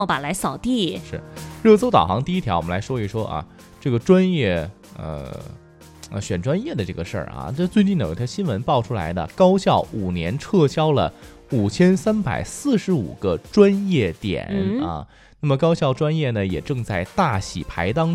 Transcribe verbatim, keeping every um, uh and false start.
吧来扫地。 是热搜导航第一条，我们来说一说啊，这个专业呃呃选专业的这个事儿啊。这最近呢有一条新闻爆出来的，高校五年撤销了五千三百四十五个专业点、 嗯、 啊。那么高校专业呢也正在大洗牌当